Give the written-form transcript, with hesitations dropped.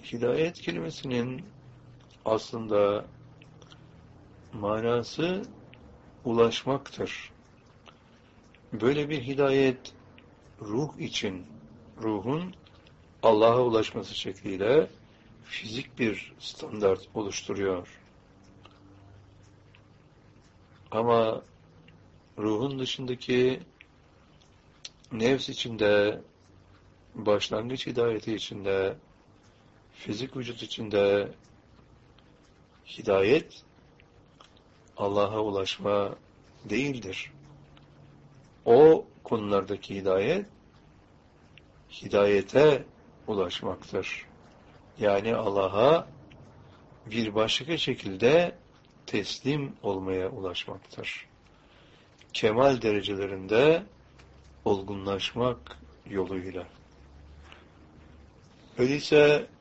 hidayet kelimesinin aslında manası ulaşmaktır. Böyle bir hidayet ruh için, ruhun Allah'a ulaşması şekliyle fizik bir standart oluşturuyor. Ama ruhun dışındaki nefs içinde, başlangıç hidayeti içinde, fizik vücut içinde hidayet Allah'a ulaşma değildir. O konulardaki hidayet, hidayete ulaşmaktır. Yani Allah'a bir başka şekilde teslim olmaya ulaşmaktır. Kemal derecelerinde olgunlaşmak yoluyla. Öyleyse